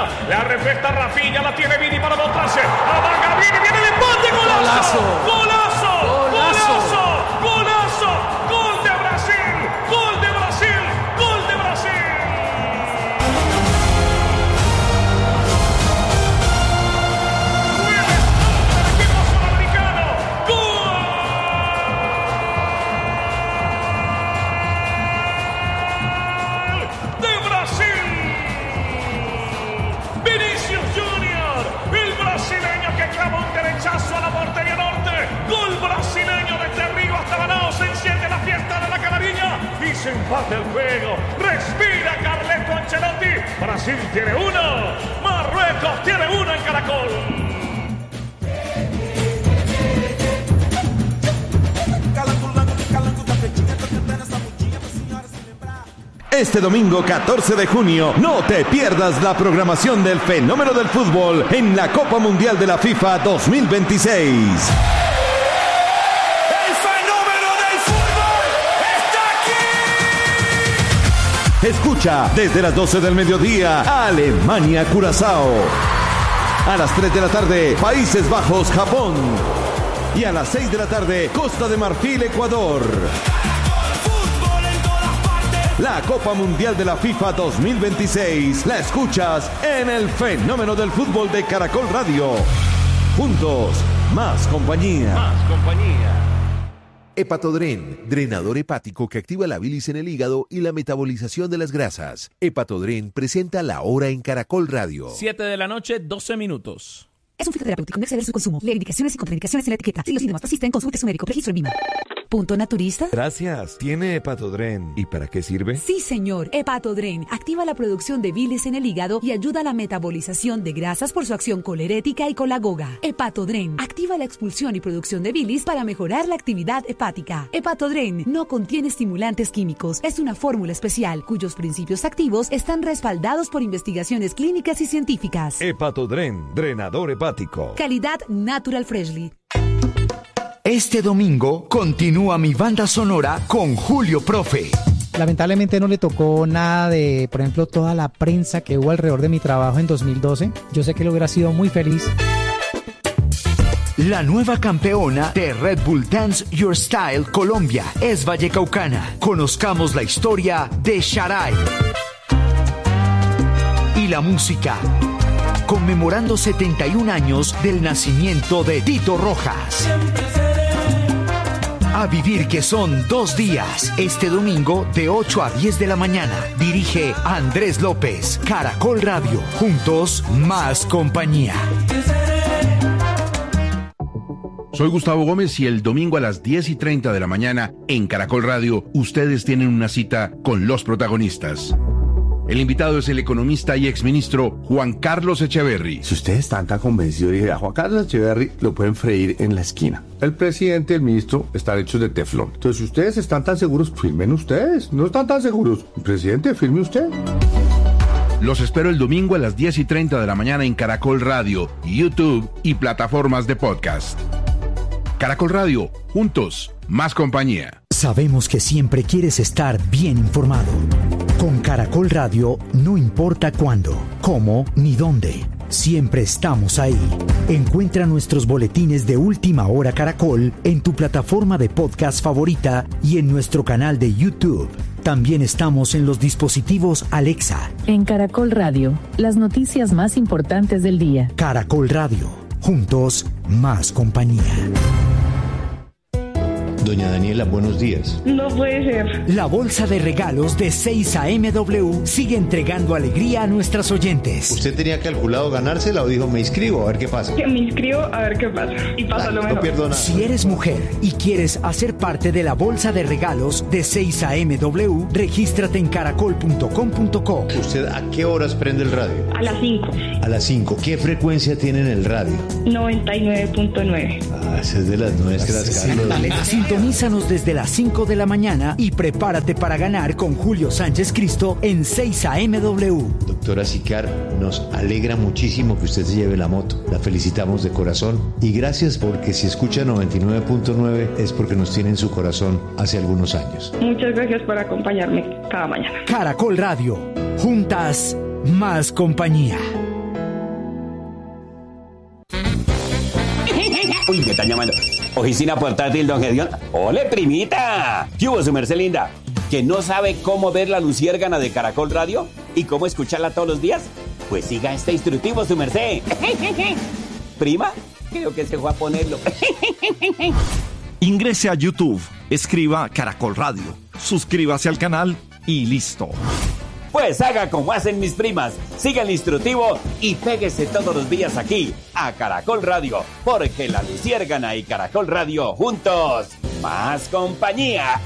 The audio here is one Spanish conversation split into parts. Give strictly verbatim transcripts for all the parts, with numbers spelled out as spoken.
Rafinha, la refleja Rafinha, la tiene Vini para mostrarse. Amaga Vini, viene el empate, golazo. Golazo, golazo, golazo, gol de Brasil, gol de Brasil, gol de Brasil. Jueves del equipo sudamericano, gol de Brasil. Vinicius Junior, el brasileño que clava un derechazo a la portería norte. Gol brasileño desde Río hasta Banao. Se enciende la fiesta de la Canariña y se empata el juego. Respira Carleto Ancelotti. Brasil tiene uno, Marruecos tiene uno en Caracol. Este domingo catorce de junio, no te pierdas la programación del fenómeno del fútbol en la Copa Mundial de la FIFA dos mil veintiséis. ¡El fenómeno del fútbol está aquí! Escucha desde las doce del mediodía, Alemania-Curazao. A las tres de la tarde, Países Bajos-Japón. Y a las seis de la tarde, Costa de Marfil-Ecuador. La Copa Mundial de la FIFA dos mil veintiséis la escuchas en el fenómeno del fútbol de Caracol Radio. Juntos, más compañía. Más compañía. Hepatodren, drenador hepático que activa la bilis en el hígado y la metabolización de las grasas. Hepatodren presenta La Hora en Caracol Radio. siete de la noche, doce minutos. Es un fitoterapéutico, no exceder su consumo. Lee indicaciones y contraindicaciones en la etiqueta. Si los síntomas persisten, consulte a su médico. Registro en Vima. ¿Punto naturista? Gracias. ¿Tiene Hepatodren? ¿Y para qué sirve? Sí, señor. Hepatodren activa la producción de bilis en el hígado y ayuda a la metabolización de grasas por su acción colerética y colagoga. Hepatodren activa la expulsión y producción de bilis para mejorar la actividad hepática. Hepatodren no contiene estimulantes químicos. Es una fórmula especial cuyos principios activos están respaldados por investigaciones clínicas y científicas. Hepatodren, drenador hepático. Calidad Natural Freshly. Este domingo continúa mi banda sonora con Julio Profe. Lamentablemente no le tocó nada de, por ejemplo, toda la prensa que hubo alrededor de mi trabajo en dos mil doce. Yo sé que él hubiera sido muy feliz. La nueva campeona de Red Bull Dance Your Style Colombia es vallecaucana. Conozcamos la historia de Sharai. Y la música, conmemorando setenta y un años del nacimiento de Tito Rojas. A vivir que son dos días, este domingo de ocho a diez de la mañana. Dirige Andrés López, Caracol Radio. Juntos, más compañía. Soy Gustavo Gómez y el domingo a las diez y treinta de la mañana en Caracol Radio, ustedes tienen una cita con los protagonistas. El invitado es el economista y exministro Juan Carlos Echeverry. Si ustedes están tan convencidos, dije, a Juan Carlos Echeverry lo pueden freír en la esquina. El presidente y el ministro están hechos de teflón. Entonces, si ustedes están tan seguros, firmen ustedes. No están tan seguros. El presidente, firme usted. Los espero el domingo a las diez y treinta de la mañana en Caracol Radio, YouTube y plataformas de podcast. Caracol Radio, juntos, más compañía. Sabemos que siempre quieres estar bien informado. Con Caracol Radio, no importa cuándo, cómo ni dónde, siempre estamos ahí. Encuentra nuestros boletines de Última Hora Caracol en tu plataforma de podcast favorita y en nuestro canal de YouTube. También estamos en los dispositivos Alexa. En Caracol Radio, las noticias más importantes del día. Caracol Radio, juntos, más compañía. Doña Daniela, buenos días. No puede ser. La bolsa de regalos de seis A M W sigue entregando alegría a nuestras oyentes. ¿Usted tenía calculado ganársela o dijo me inscribo a ver qué pasa? Que me inscribo a ver qué pasa. Y pasa lo mejor. No pierdo nada. Si eres mujer y quieres hacer parte de la bolsa de regalos de seis A M W, regístrate en caracol punto com punto co. ¿Usted a qué horas prende el radio? A las cinco. A las cinco. ¿Qué frecuencia tiene en el radio? noventa y nueve punto nueve. Ah, esa es de las nuestras, Carlos. Sintonízanos desde las cinco de la mañana y prepárate para ganar con Julio Sánchez Cristo en seis A M W. Doctora Sicar, nos alegra muchísimo que usted se lleve la moto. La felicitamos de corazón y gracias porque si escucha noventa y nueve punto nueve es porque nos tiene en su corazón hace algunos años. Muchas gracias por acompañarme cada mañana. Caracol Radio, juntas, más compañía. Uy, me están llamando. Oficina portátil, don Gedión. ¡Ole, primita! ¿Qué hubo, su merced linda? ¿Que no sabe cómo ver la luciérgana de Caracol Radio? ¿Y cómo escucharla todos los días? Pues siga este instructivo, su merced. ¿Prima? Creo que se fue a ponerlo. Ingrese a YouTube, escriba Caracol Radio, suscríbase al canal y listo. Pues haga como hacen mis primas, siga el instructivo y péguese todos los días aquí a Caracol Radio, porque la luciérgana y Caracol Radio juntos, más compañía.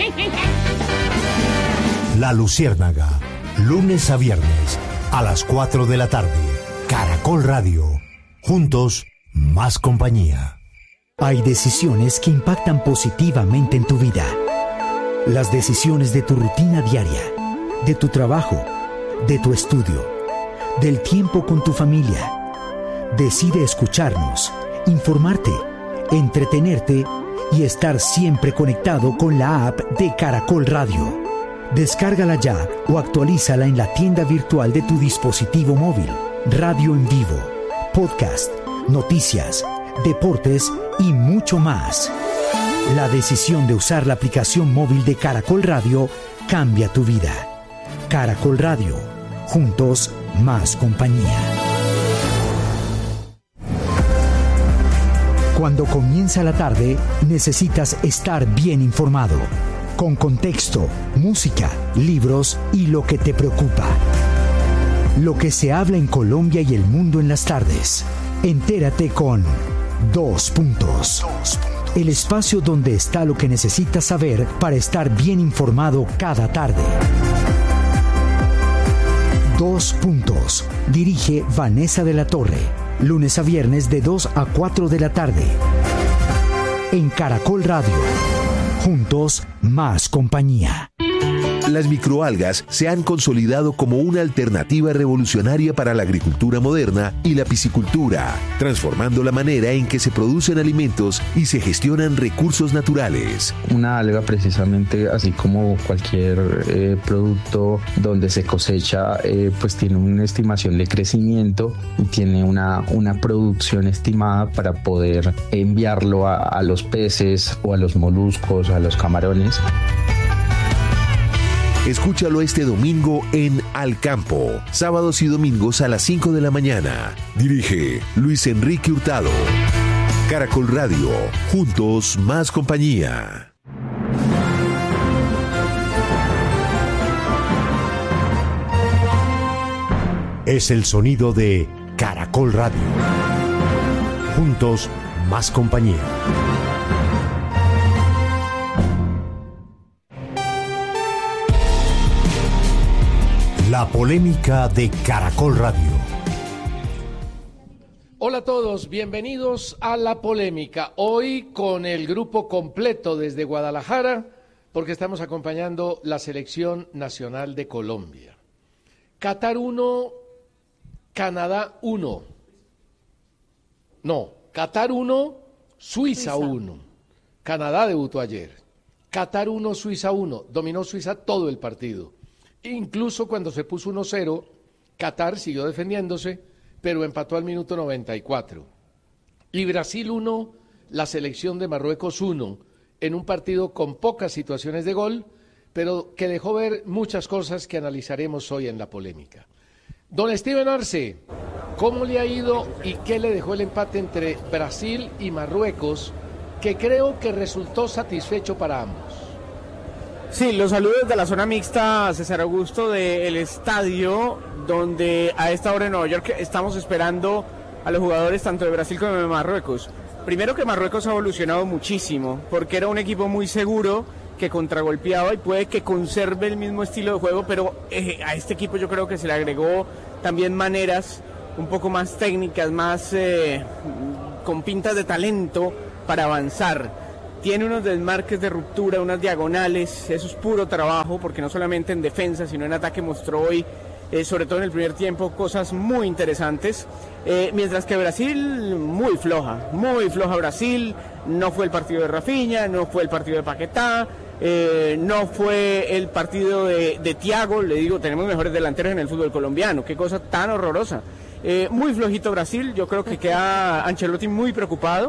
La Luciérnaga, lunes a viernes a las cuatro de la tarde. Caracol Radio, juntos, más compañía. Hay decisiones que impactan positivamente en tu vida. Las decisiones de tu rutina diaria, de tu trabajo, de tu estudio, del tiempo con tu familia. Decide escucharnos, informarte, entretenerte y estar siempre conectado con la app de Caracol Radio. Descárgala ya o actualízala en la tienda virtual de tu dispositivo móvil. Radio en vivo, podcast, noticias, deportes y mucho más. La decisión de usar la aplicación móvil de Caracol Radio cambia tu vida. Caracol Radio, juntos, más compañía. Cuando comienza la tarde, necesitas estar bien informado, con contexto, música, libros y lo que te preocupa. Lo que se habla en Colombia y el mundo en las tardes. Entérate con Dos Puntos. El espacio donde está lo que necesitas saber para estar bien informado cada tarde. Dos Puntos. Dirige Vanessa de la Torre. Lunes a viernes de dos a cuatro de la tarde. En Caracol Radio. Juntos, más compañía. Las microalgas se han consolidado como una alternativa revolucionaria para la agricultura moderna y la piscicultura, transformando la manera en que se producen alimentos y se gestionan recursos naturales. Una alga, precisamente, así como cualquier eh, producto donde se cosecha, eh, pues tiene una estimación de crecimiento y tiene una, una producción estimada para poder enviarlo a, a los peces o a los moluscos, a los camarones. Escúchalo este domingo en Al Campo, sábados y domingos a las cinco de la mañana. Dirige Luis Enrique Hurtado. Caracol Radio, juntos, más compañía. Es el sonido de Caracol Radio. Juntos, más compañía. La polémica de Caracol Radio. Hola a todos, bienvenidos a La Polémica. Hoy con el grupo completo desde Guadalajara, porque estamos acompañando la selección nacional de Colombia. Qatar uno, Canadá uno. No, Qatar uno, Suiza uno. Canadá debutó ayer. Qatar uno, Suiza uno. Dominó Suiza todo el partido. Incluso cuando se puso uno cero, Qatar siguió defendiéndose, pero empató al minuto noventa y cuatro. Y Brasil uno, la selección de Marruecos uno, en un partido con pocas situaciones de gol, pero que dejó ver muchas cosas que analizaremos hoy en La Polémica. Don Steven Arce, ¿cómo le ha ido y qué le dejó el empate entre Brasil y Marruecos, que creo que resultó satisfecho para ambos? Sí, los saludos de la zona mixta, César Augusto, del estadio, donde a esta hora en Nueva York estamos esperando a los jugadores tanto de Brasil como de Marruecos. Primero que Marruecos ha evolucionado muchísimo, porque era un equipo muy seguro, que contragolpeaba y puede que conserve el mismo estilo de juego, pero eh, a este equipo yo creo que se le agregó también maneras un poco más técnicas, más eh, con pintas de talento para avanzar. Tiene unos desmarques de ruptura, unas diagonales, eso es puro trabajo, porque no solamente en defensa, sino en ataque mostró hoy, eh, sobre todo en el primer tiempo, cosas muy interesantes. Eh, mientras que Brasil, muy floja, muy floja Brasil, no fue el partido de Rafinha, no fue el partido de Paquetá, eh, no fue el partido de, de Thiago, le digo, tenemos mejores delanteros en el fútbol colombiano, qué cosa tan horrorosa. Eh, muy flojito Brasil, yo creo que queda Ancelotti muy preocupado.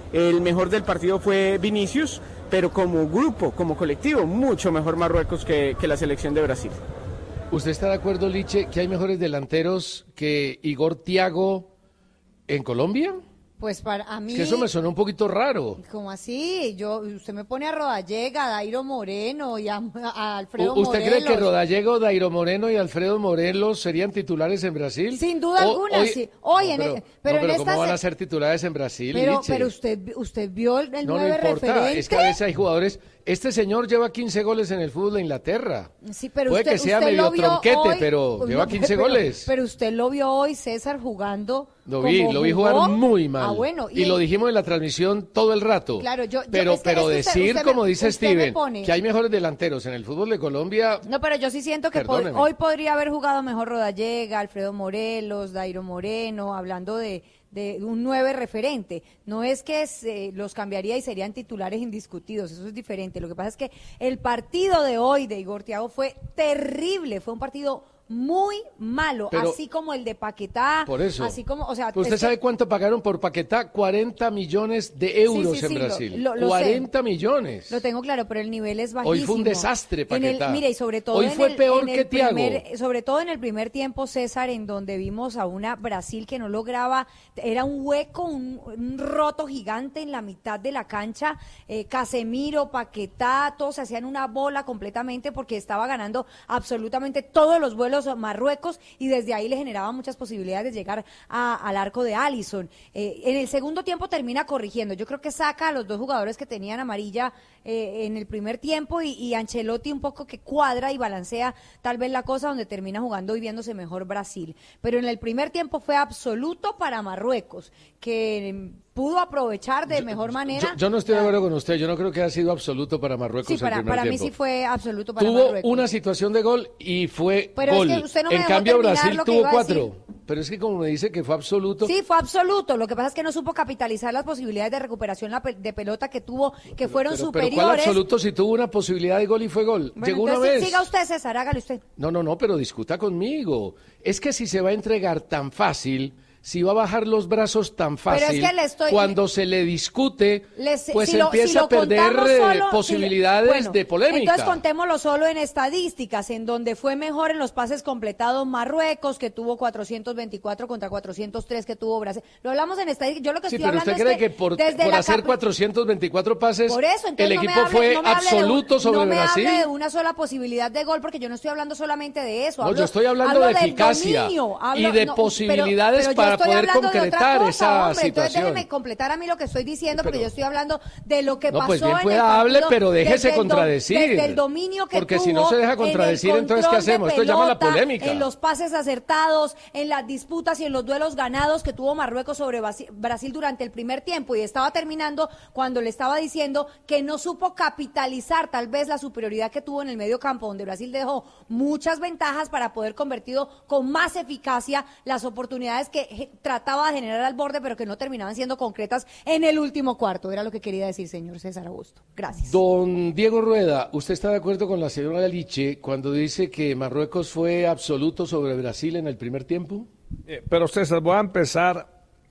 El mejor del partido fue Vinicius, pero como grupo, como colectivo, mucho mejor Marruecos que, que la selección de Brasil. ¿Usted está de acuerdo, Liche, que hay mejores delanteros que Igor Thiago en Colombia? Pues para a mí... Es que eso me sonó un poquito raro. ¿Cómo así? Yo, usted me pone a Rodallega, a Dairo Moreno y a, a Alfredo ¿Usted Morelos. cree que Rodallega, Dairo Moreno y Alfredo Morelos serían titulares en Brasil? Sin duda o, alguna, hoy, sí. Hoy no, en pero, el, pero, no, pero en ¿cómo esta van se... a ser titulares en Brasil, Pero, Liche? pero usted, usted vio el No, nueve no importa, referente. es que a veces hay jugadores... Este señor lleva quince goles en el fútbol de Inglaterra. Sí, pero Puede usted, que sea usted medio lo vio tronquete, hoy, pero no, lleva quince pero, goles. Pero usted lo vio hoy, César, jugando. Lo vi, como lo vi jugó. jugar muy mal. Ah, bueno, y y lo el... dijimos en la transmisión todo el rato. Claro, yo, yo pero es que, pero es que usted, decir, usted como me, dice usted me Steven, pone... que hay mejores delanteros en el fútbol de Colombia. No, pero yo sí siento que pod- hoy podría haber jugado mejor Rodallega, Alfredo Morelos, Dairo Moreno, hablando de, de un nueve referente. No es que se, los cambiaría y serían titulares indiscutidos, eso es diferente. Lo que pasa es que el partido de hoy de Igor Thiago fue terrible, fue un partido muy malo, Pero, así como el de Paquetá, por eso. así como, o sea, ¿Usted es sabe que, cuánto pagaron por Paquetá? cuarenta millones de euros sí, sí, en sí, Brasil. lo- lo- lo cuarenta sé. millones. Lo tengo claro, pero el nivel es bajísimo. Hoy fue un desastre, En el- Paquetá. mire, y sobre todo Hoy en fue el, peor en que el Thiago. primer, sobre todo en el primer tiempo, César, en donde vimos a una Brasil que no lograba, era un hueco, un, un roto gigante en la mitad de la cancha, eh, Casemiro, Paquetá, todos se hacían una bola completamente porque estaba ganando absolutamente todos los vuelos a Marruecos y desde ahí le generaba muchas posibilidades de llegar a- al arco de Alisson. Eh, en el segundo tiempo termina corrigiendo. Yo creo que saca a los dos jugadores que tenían amarilla eh, en el primer tiempo y, y Ancelotti un poco que cuadra y balancea tal vez la cosa donde termina jugando y viéndose mejor Brasil. Pero en el primer tiempo fue absoluto para Marruecos, que pudo aprovechar de mejor manera. Yo, yo no estoy de acuerdo con usted, yo no creo que haya sido absoluto para Marruecos Sí, el para, primer para mí tiempo. sí fue absoluto para Tuvo Marruecos. una situación de gol y fue Pero es gol. que usted no me en dejó cambio, terminar Brasil lo que tuvo iba a cuatro. decir. Pero es que como me dice que fue absoluto. Sí, fue absoluto. Lo que pasa es que no supo capitalizar las posibilidades de recuperación la pe- de pelota que tuvo, que fueron pero, superiores. Pero ¿cuál absoluto si tuvo una posibilidad de gol y fue gol? Bueno, Llegó una entonces, vez. siga usted, César, hágale usted. No, no, no, pero discuta conmigo. Es que si se va a entregar tan fácil, si va a bajar los brazos tan Pero es fácil, que le estoy- cuando se le discute, Les- pues si lo- empieza si lo a perder contamos eh, solo- posibilidades si le- bueno, de polémica. Entonces contémoslo solo en estadísticas, en donde fue mejor en los pases completados Marruecos, que tuvo cuatrocientos veinticuatro contra cuatrocientos tres que tuvo Brasil. Lo hablamos en estadísticas. Yo lo que Sí, estoy pero hablando usted cree es que, por, desde por la hacer cap- cuatrocientos veinticuatro pases, Por eso, entonces el no me equipo hable- fue no me hable de un- absoluto sobre no me Brasil. hable de una sola posibilidad de gol, porque yo no estoy hablando solamente de eso. No, hablo- yo estoy hablando hablo de del eficacia dominio, y hablo- de no, posibilidades pero- pero yo para estoy poder hablando de otra concretar cosa, esa hombre. Entonces situación. déjeme completar a mí lo que estoy diciendo, porque Pero- yo estoy hablando de lo que No, pasó pues bien en pueda, el partido, hable, pero déjese desde el do- contradecir. desde el dominio que Porque si tuvo no se deja en el contradecir, entonces, ¿qué control de hacemos? Esto llama a la pelota, polémica. En los pases acertados, en las disputas y en los duelos ganados que tuvo Marruecos sobre Basi- Brasil durante el primer tiempo, y estaba terminando cuando le estaba diciendo que no supo capitalizar tal vez la superioridad que tuvo en el medio campo, donde Brasil dejó muchas ventajas para poder convertido con más eficacia las oportunidades que je- trataba de generar al borde, pero que no terminaban siendo concretas en el último cuarto. Era lo que quería decir, señor César Augusto. Gracias. Don Diego Rueda, ¿usted está de acuerdo con la señora Liche cuando dice que Marruecos fue absoluto sobre Brasil en el primer tiempo? Eh, pero César, voy a empezar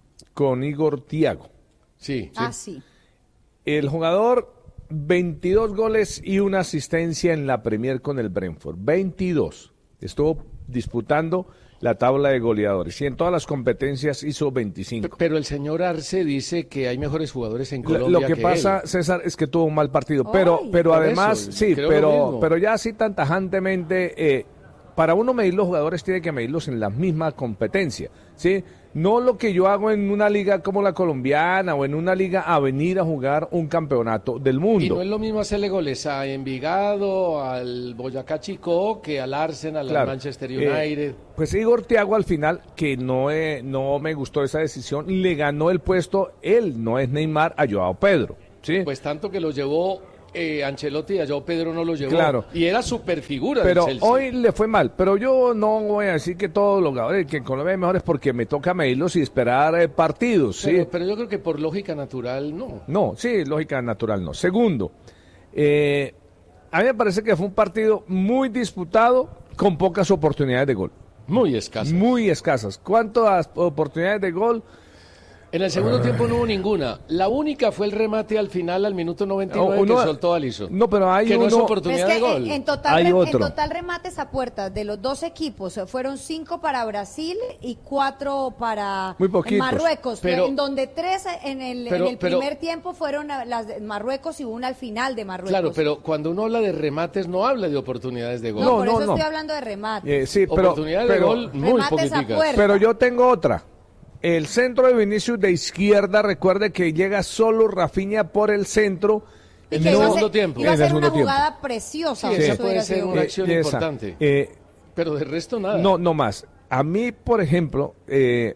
con Igor Thiago. Sí. Ah, sí. El jugador, veintidós goles y una asistencia en la Premier con el Brentford. veintidós. Estuvo disputando la tabla de goleadores y en todas las competencias hizo veinticinco. Pero el señor Arce dice que hay mejores jugadores en Lo, Colombia lo que, que pasa, él. César, es que tuvo un mal partido, pero, Ay, pero por además, eso, sí, creo lo pero, mismo. pero ya así tan tajantemente, eh, para uno medir los jugadores tiene que medirlos en la misma competencia, ¿sí? No lo que yo hago en una liga como la colombiana o en una liga a venir a jugar un campeonato del mundo. Y no es lo mismo hacerle goles a Envigado, al Boyacá Chico, que al Arsenal, Claro. al Manchester Eh, United. pues Igor Thiago al final, que no, eh, no me gustó esa decisión, le ganó el puesto, él no es Neymar, a Joao Pedro, ¿sí? Pues tanto que lo llevó eh, Ancelotti y a Joao Pedro no lo llevó. Claro. Y era super figura Pero del Chelsea. hoy le fue mal, pero yo no voy a decir que todos los jugadores que en Colombia hay mejores porque me toca medirlos y esperar eh, partidos, ¿sí? Pero, pero yo creo que por lógica natural no. No, sí, lógica natural no. Segundo, eh, a mí me parece que fue un partido muy disputado con pocas oportunidades de gol. Muy escasas. Muy escasas. ¿Cuántas oportunidades de gol? En el segundo tiempo no hubo ninguna. La única fue el remate al final, al minuto noventa y nueve, uno, que soltó Alisson. No, pero hay que uno... no es oportunidad es que de gol. En, en, total, hay re, otro. en total remates a puertas de los dos equipos fueron cinco para Brasil y cuatro para Muy poquitos. Marruecos, Pero- en donde tres en el, pero- en el pero- primer tiempo fueron a- las de Marruecos y una al final de Marruecos. Claro, pero cuando uno habla de remates no habla de oportunidades de gol. No, por eso estoy hablando de remates. Eh, sí, pero, Oportunidades de pero- gol muy Remates a poquiticas. puerta. Pero yo tengo otra. El centro de Vinicius de izquierda, recuerde que llega solo Rafinha por el centro. Y En que el iba a segundo ser- tiempo. Iba a En el ser una segundo tiempo. jugada preciosa. Sí, eso esa hubiera puede ser sido una gol. acción esa. importante. Eh, Pero de resto nada. No, no más. A mí, por ejemplo, eh,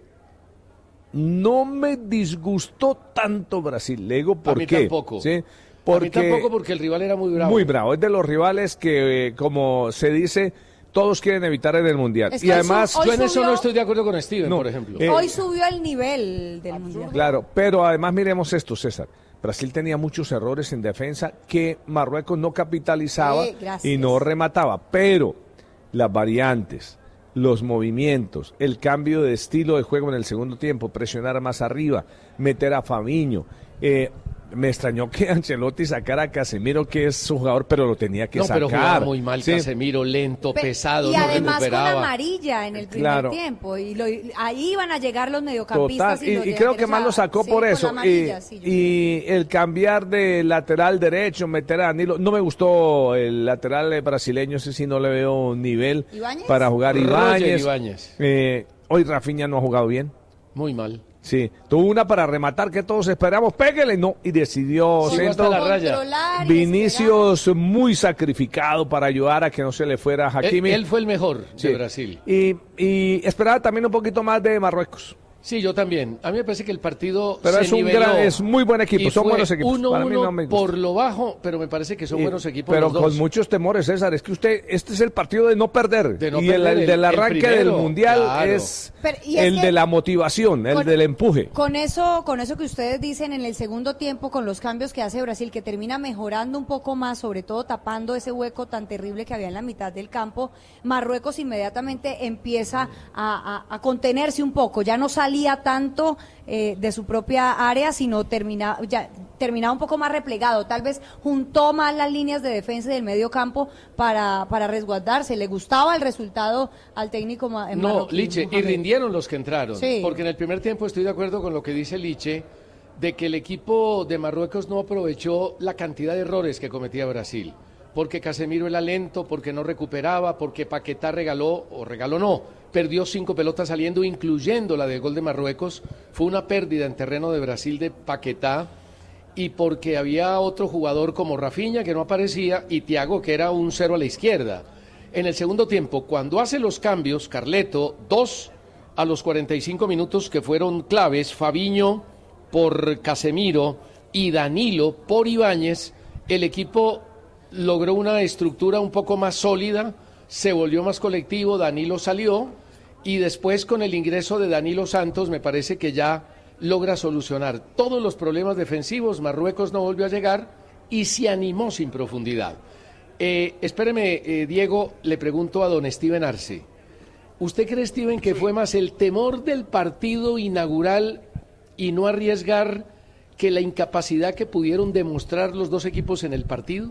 no me disgustó tanto Brasil. Le digo por a mí qué. tampoco. ¿Sí? A Porque mí tampoco porque el rival era muy bravo. muy bravo. Es de los rivales que, eh, como se dice, todos quieren evitar en el Mundial. Es que y hoy además... su- hoy Yo en eso subió- no estoy de acuerdo con Steven, No, por ejemplo. eh, Hoy subió el nivel del mundial. Claro, pero además miremos esto, César. Brasil tenía muchos errores en defensa que Marruecos no capitalizaba Sí, gracias. y no remataba, pero las variantes, los movimientos, el cambio de estilo de juego en el segundo tiempo, presionar más arriba, meter a Fabinho, eh, me extrañó que Ancelotti sacara a Casemiro, que es su jugador, pero lo tenía que no, sacar. pero jugaba muy mal Sí. Casemiro, lento, Pe- pesado, y no además recuperaba. con amarilla en el primer Claro. tiempo y lo- ahí iban a llegar los mediocampistas Total, y, y, los y creo que delanteros más a- lo sacó sí, por con eso. la amarilla, y, sí, yo- y el cambiar de lateral derecho, meter a Danilo, no me gustó el lateral brasileño, ese sí no le veo nivel ¿Ibáñez? para jugar. Roger Ibáñez. Ibáñez. Eh, hoy Rafinha no ha jugado bien. Muy mal. Sí, tuvo una para rematar que todos esperamos, péguele, no, y decidió Sí, centro. hasta la raya. Controlar y Vinicius muy sacrificado para ayudar a que no se le fuera a Él, Hakimi. él fue el mejor Sí. de Brasil. Y, y esperaba también un poquito más de Marruecos. Sí, yo también. A mí me parece que el partido Pero se es un niveló gran- es muy buen equipo, y son fue buenos equipos. uno Para mí uno no me gusta. por lo bajo, pero me parece que son Y- buenos equipos pero los dos. con muchos temores, César. Es que usted, este es el partido de no perder. De no y perder, el, el- del el arranque primero, del mundial claro. es, Pero- y es el que- de la motivación, el Con- del empuje. Con eso, con eso que ustedes dicen en el segundo tiempo, con los cambios que hace Brasil, que termina mejorando un poco más, sobre todo tapando ese hueco tan terrible que había en la mitad del campo, Marruecos inmediatamente empieza a, a- a contenerse un poco, ya no salía tanto eh, de su propia área, sino termina, ya, terminaba un poco más replegado, tal vez juntó más las líneas de defensa y del medio campo para, para resguardarse. ¿Le gustaba el resultado al técnico ma- No, marroquí, Liche, y Mohamed? rindieron los que entraron. Sí. Porque en el primer tiempo estoy de acuerdo con lo que dice Liche, de que el equipo de Marruecos no aprovechó la cantidad de errores que cometía Brasil. Porque Casemiro era lento, porque no recuperaba, porque Paquetá regaló, o regaló no, perdió cinco pelotas saliendo, incluyendo la del gol de Marruecos. Fue una pérdida en terreno de Brasil de Paquetá. Y porque había otro jugador como Rafinha que no aparecía y Thiago que era un cero a la izquierda. En el segundo tiempo, cuando hace los cambios, Carleto, dos a los cuarenta y cinco minutos que fueron claves, Fabinho por Casemiro y Danilo por Ibáñez, el equipo logró una estructura un poco más sólida, se volvió más colectivo, Danilo salió y después con el ingreso de Danilo Santos me parece que ya logra solucionar todos los problemas defensivos, Marruecos no volvió a llegar y se animó sin profundidad. Eh, espéreme, eh, Diego, le pregunto a don Steven Arce. ¿Usted cree, Steven, que fue más el temor del partido inaugural y no arriesgar que la incapacidad que pudieron demostrar los dos equipos en el partido?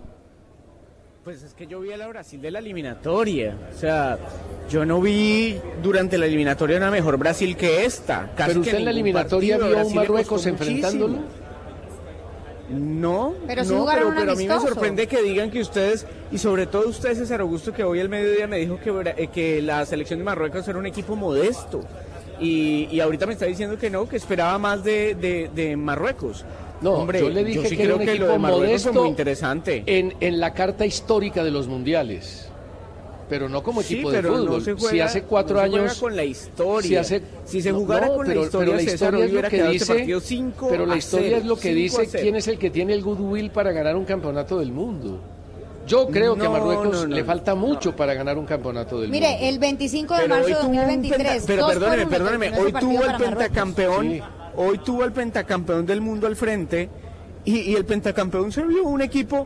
Pues es que yo vi a la Brasil de la eliminatoria. O sea, yo no vi durante la eliminatoria una mejor Brasil que esta. Casi Pero que usted en la ningún eliminatoria partido. vio a un Brasil le Marruecos costó enfrentándolo. muchísimo. No, Pero sí no, jugaron pero, un pero a mí me amistoso. sorprende que digan que ustedes, y sobre todo usted, César Augusto, que hoy al mediodía me dijo que, Bra- eh, que la selección de Marruecos era un equipo modesto. Y, y ahorita me está diciendo que no, que esperaba más de, de, de Marruecos. No, Hombre, yo le dije sí que era creo un que equipo lo de Marruecos modesto fue muy interesante. En, en la carta histórica de los mundiales, pero no como Sí, equipo de pero fútbol. no se juega, si hace cuatro no se juega años con la historia. Si, hace, si se no, jugara no, con pero, la historia, pero la César, historia hoy es lo hubiera que quedado dice. este partido cinco pero la a historia cero, es lo que cinco dice a cero. quién es el que tiene el goodwill para ganar un campeonato del mundo. Yo creo que a No, Marruecos no, no, le falta mucho para ganar un campeonato del mundo. Mire, el veinticinco de Pero marzo hoy de tuvo un dos mil veintitrés. penta- Pero dos por perdóneme, uno perdóneme, terminó ese hoy partido tuvo el para Marruecos. pentacampeón, Sí. hoy tuvo el pentacampeón del mundo al frente y, y el pentacampeón se vio un equipo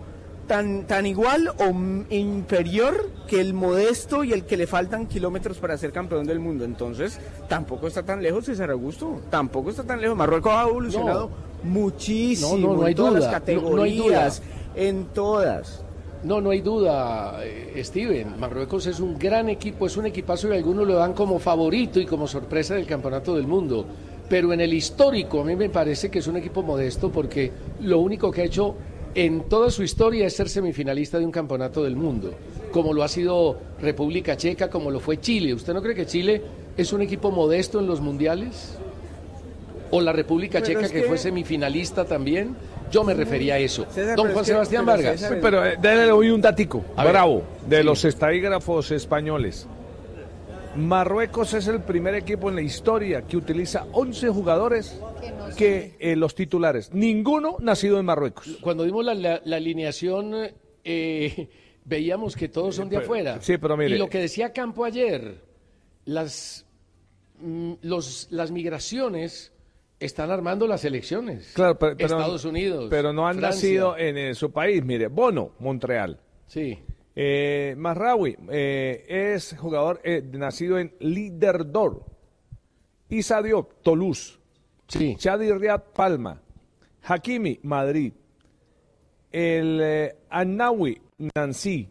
tan, tan igual o m- inferior que el modesto y el que le faltan kilómetros para ser campeón del mundo. Entonces, tampoco está tan lejos César Augusto, tampoco está tan lejos. Marruecos ha evolucionado No. muchísimo No, no, no hay en todas duda, las no- categorías, no hay duda. en todas. No, no hay duda, eh, Steven. Marruecos es un gran equipo, es un equipazo y algunos lo dan como favorito y como sorpresa del campeonato del mundo. Pero en el histórico a mí me parece que es un equipo modesto porque lo único que ha hecho en toda su historia es ser semifinalista de un campeonato del mundo, como lo ha sido República Checa, como lo fue Chile. ¿Usted no cree que Chile es un equipo modesto en los mundiales? ¿O la República Pero Checa es que... que- fue semifinalista también? Yo me refería a eso. César, Don pero Juan es que- Sebastián pero Vargas. César- Pero eh, déle hoy un datico, A ver. bravo, de Sí. los estadígrafos españoles. Marruecos es el primer equipo en la historia que utiliza once jugadores que eh, los titulares. Ninguno nacido en Marruecos. Cuando dimos la, la- la alineación, eh, veíamos que todos son de Pero- afuera. sí, pero mire. Y lo que decía Campo ayer, las, mm, los, las migraciones están armando las elecciones. Claro, pero, pero- Estados Unidos. pero no han Francia. nacido en eh, su país. Mire, Bono, Montreal. Sí. Eh, Mazraoui eh, es jugador eh, nacido en Liderdor. Issa Diop, Toulouse. Sí. Chadi Riad, Palma. Hakimi, Madrid. El eh, Annaoui, Nancy.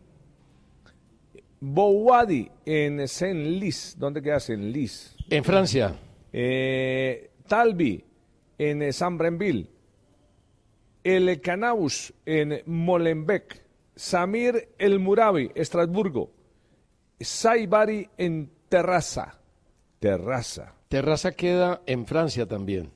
Bouwadi en Saint-Lys. ¿Dónde queda Saint-Lys? En Francia. Eh, Talbi en eh, Saint-Brenville. El Canaus en Molenbeek. Samir El Murabi, Estrasburgo. Saibari en Terraza. Terraza. Terraza queda en Francia también.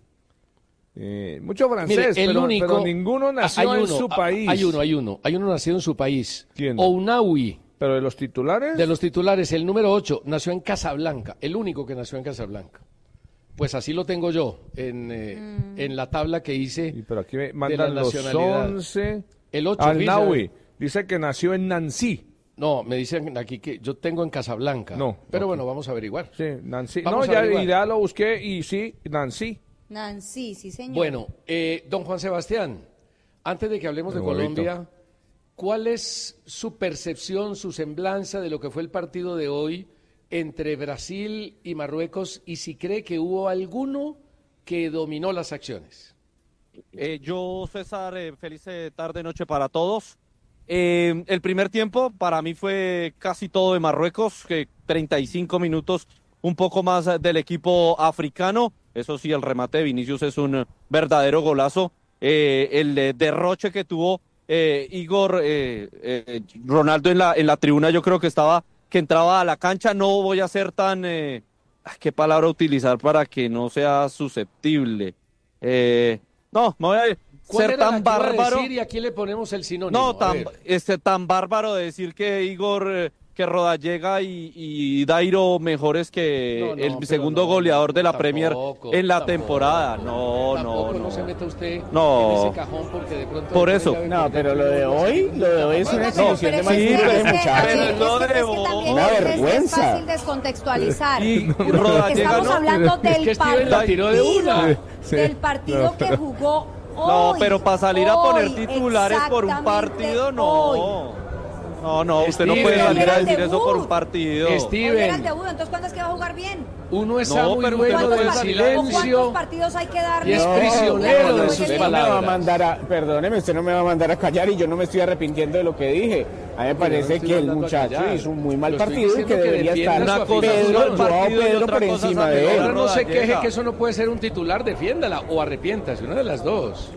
Eh, mucho francés, Mire, el pero, único, pero ninguno nació hay en uno, su a- país. Hay uno, hay uno. Hay uno nacido en su país. ¿Quién? Ounaoui. ¿Pero de los titulares? De los titulares, el número ocho, nació en Casablanca. El único que nació en Casablanca. Pues así lo tengo yo en, eh, Mm. en la tabla que hice. Y pero aquí me de mandan la los nacionalidad. once. El ocho, Al-Nawi dice que nació en Nancy. No, me dicen aquí que yo tengo en Casablanca. No. Pero ok. bueno, vamos a averiguar. Sí, Nancy. Vamos no, a ya, averiguar. y ya lo busqué y sí, Nancy. Nancy, sí, señor. Bueno, eh, don Juan Sebastián, antes de que hablemos de El huevito. Colombia, ¿cuál es su percepción, su semblanza de lo que fue el partido de hoy entre Brasil y Marruecos y si cree que hubo alguno que dominó las acciones? Eh, yo, César, eh, feliz eh, tarde, noche para todos. Eh, el primer tiempo para mí fue casi todo de Marruecos, que treinta y cinco minutos, un poco más eh, del equipo africano. Eso sí, el remate de Vinicius es un verdadero golazo. Eh, el eh, derroche que tuvo eh, Igor eh, eh, Ronaldo en la, en la tribuna, yo creo que estaba, que entraba a la cancha. No voy a ser tan, eh, ¿qué palabra utilizar para que no sea susceptible? Eh, no, me voy a ¿Cuál ser era la tan que iba a bárbaro. decir y aquí le ponemos el sinónimo? No, A tan, ver. este, tan bárbaro de decir que Igor, eh, que Rodallega y, y Dairo mejores que No, no, el pero segundo no, goleador de la tampoco, Premier en la tampoco. temporada. No, Tampoco no, no, no. se meta usted No. en ese cajón porque de pronto... Por después eso. ya ve No, por pero dentro lo de y uno hoy, se- lo de hoy es una Oiga, exhibición pero de es mal que- gusto de es que- muchachos. es que- es que- no es que debo. también Una es- es- vergüenza. Es fácil descontextualizar. Y Porque Rodallega estamos no. hablando Es del que Steven la tiró de una. partido, Sí. del partido No, que pero- jugó No, hoy. pero para salir a poner hoy, titulares por un exactamente partido, hoy. no. No, no, usted no Steven, puede salir era a el decir eso debut. por un partido. Hoy era el Steven, debut, entonces ¿cuándo es que va a jugar bien? uno está No, muy pero usted bueno no del puede ¿O salir a decir- cuántos silencio. partidos hay que darle? Y es No, prisionero cuando de juegue sus bien? usted no me va a palabras. mandar a, perdóneme, usted no me va a mandar a callar y yo no me estoy arrepintiendo de lo que dije. A mí me no parece estoy que el mandando a muchacho callar. hizo un muy mal Lo estoy partido y que diciendo que debería defienda estar Una cosa es Pedro, el Joao partido y Pedro otra por cosa es encima de apelar él. a Ahora no se Rodallega. queje que eso no puede ser un titular, defiéndala o arrepiéntase, una de las dos.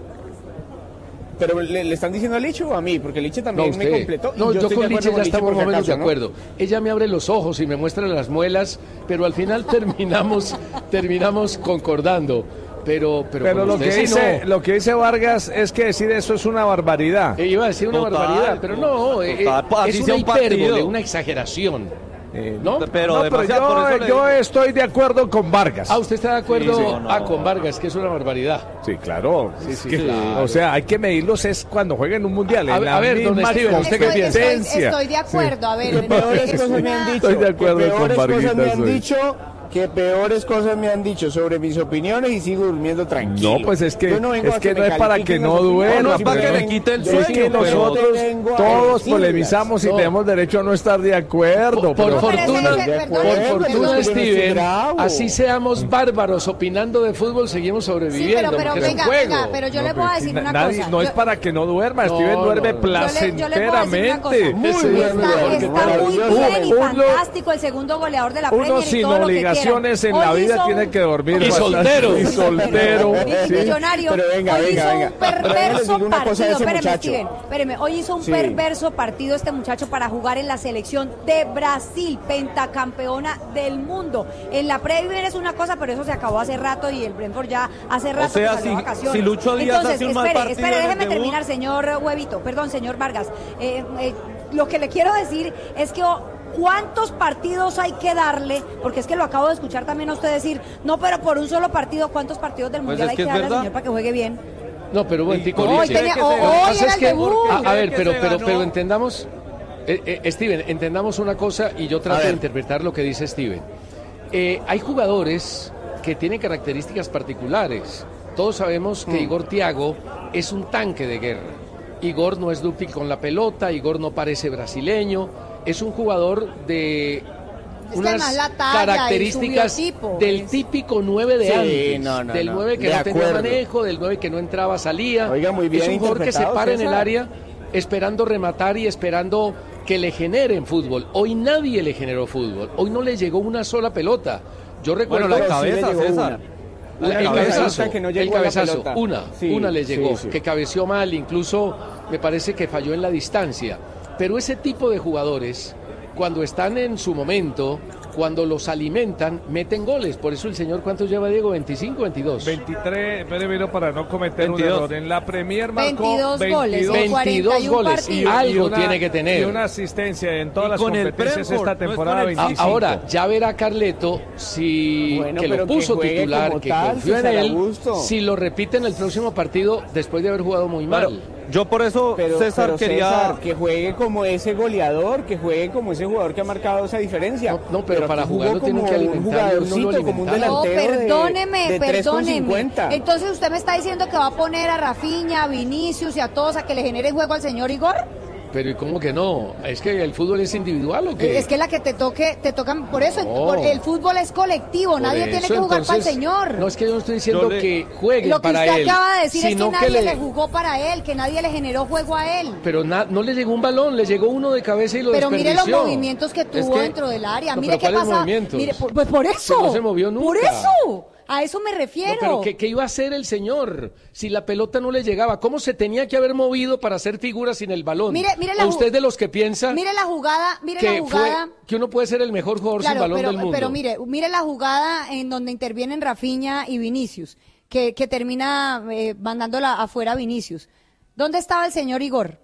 Pero le, le están diciendo a Licho o a mí, porque Licho No, también usted. me completó. y No, yo, estoy de con acuerdo Licha ya Licho estamos por más si o menos de acaso, ¿no? acuerdo. Ella me abre los ojos y me muestra las muelas, pero al final terminamos, terminamos concordando. Pero, pero, Pero con lo usted que, sí dice, no. lo que dice Vargas es que decir eso es una barbaridad. Eh, iba a decir una Total, barbaridad, pero no, eh, total, eh, así es sea una un partido. hipérbole, una exageración. Eh, ¿No? Pero no, pero demasiado, por yo, eso le yo digo. estoy de acuerdo con Vargas. Ah, ¿usted está de acuerdo? Sí, sí, no. Ah, con Vargas, que es una barbaridad. Sí, claro. Sí, Es sí, que, claro. O sea, hay que medirlos es cuando jueguen un mundial. A en ver, la a ver, don misma Steven, ¿usted qué Estoy, piensa? estoy, competencia. estoy de acuerdo, a ver. Que no, peores es cosas me una- han dicho. Estoy de acuerdo que con peores cosas me Varguitas han hoy. dicho que peores cosas me han dicho sobre mis opiniones y sigo durmiendo tranquilo. No, pues es que, no es, que no es para que no duerma. No es para que le quite el sueño. Es que nosotros todos polemizamos y no. tenemos derecho a no estar de acuerdo. Por, por pero... fortuna, perdón, por fortuna, Steven, bravo. así seamos bárbaros opinando de fútbol, seguimos sobreviviendo. Sí, pero, pero venga, venga, pero yo no, le voy a decir una nadie, cosa. No yo... es para que no duerma, no, Steven duerme no, placenteramente. Muy sí, bien, está, está muy bien y fantástico el segundo goleador de la Premier y todo lo que quieran. Uno sin obligaciones en la vida tiene que dormir. Y soltero. Y soltero. Y millonario. Pero venga, hoy venga, hizo venga. un perverso partido. Espéreme, muchacho. Steven, espéreme. Hoy hizo un sí. perverso partido este muchacho para jugar en la selección de Brasil, pentacampeona del mundo. En la Premier es una cosa, pero eso se acabó hace rato y el Brentford ya hace rato o sea, que salió si, vacaciones. Si Lucho Díaz Entonces, hace un espere, mal partido espere, déjeme en el terminar, debut. señor Huevito. Perdón, señor Vargas. Eh, eh, lo que le quiero decir es que ¿cuántos partidos hay que darle? Porque es que lo acabo de escuchar también a usted decir, no, pero por un solo partido, ¿cuántos partidos del Pues Mundial es hay que que es darle al verdad. señor para que juegue bien? No, pero buen tico. Hoy, tenía, oh, hoy era el debut. A, a ver, pero, pero, pero entendamos, eh, eh, Steven, entendamos una cosa y yo trato de interpretar lo que dice Steven. Eh, hay jugadores que tienen características particulares. Todos sabemos que mm. Igor Thiago es un tanque de guerra. Igor no es dúctil con la pelota, Igor no parece brasileño, es un jugador de es unas la talla, características del es... típico nueve de sí, antes, no, no, del no. nueve que de no acuerdo. tenía manejo, del nueve que no entraba, salía. Oiga, muy bien es un jugador que se para en el área esperando rematar y esperando que le generen fútbol. Hoy nadie le generó fútbol, hoy no le llegó una sola pelota. Yo recuerdo bueno, la cabeza, sí César. Una. El cabezazo, que no el cabezazo, una, sí, una le llegó, sí, sí. que cabeció mal, incluso me parece que falló en la distancia. Pero ese tipo de jugadores, cuando están en su momento, cuando los alimentan, meten goles. Por eso el señor, ¿cuántos lleva, Diego? ¿veinticinco, veintidós? veintitrés, pero para no cometer veintidós. un error. En la Premier marcó veintidós, veintidós, veintidós goles. Y, y algo una, tiene que tener. Y una asistencia en todas y las competencias esta temporada no veinticinco. Ahora, ya verá Carleto si bueno, que lo puso que titular, que tal, confió en él, gusto. si lo repite en el próximo partido después de haber jugado muy mal. Claro. Yo por eso, pero, César, pero quería... César, que juegue como ese goleador, que juegue como ese jugador que ha marcado esa diferencia. No, no pero, pero para jugarlo tiene que alimentarlo, un jugadorcito, no como un No, delantero perdóneme, de, de perdóneme. Entonces usted me está diciendo que va a poner a Rafinha, a Vinicius y a todos a que le genere juego al señor Igor. Pero ¿y cómo que no? ¿Es que el fútbol es individual o qué? Es que la que te toque, te tocan, por eso, no. por, el fútbol es colectivo, por nadie eso, tiene que jugar entonces, para el señor. No es que yo no estoy diciendo le... que jueguen Lo que para usted él, acaba de decir es que nadie le... le jugó para él, que nadie le generó juego a él. Pero na... no le llegó un balón, le llegó uno de cabeza y lo pero desperdició. Mire los movimientos que tuvo es que... dentro del área, no, mire qué pasa. Mire, por, pues por eso. Pero no se movió nunca. Por eso. A eso me refiero. No, pero ¿qué, ¿qué iba a hacer el señor si la pelota no le llegaba? ¿Cómo se tenía que haber movido para hacer figuras sin el balón? Mire, mire la ¿O usted de los que piensa mire la jugada, mire que, la jugada, fue, que uno puede ser el mejor jugador claro, sin balón pero, del mundo? Pero mire, mire la jugada en donde intervienen Rafinha y Vinicius, que, que termina eh, mandándola afuera a Vinicius. ¿Dónde estaba el señor Igor?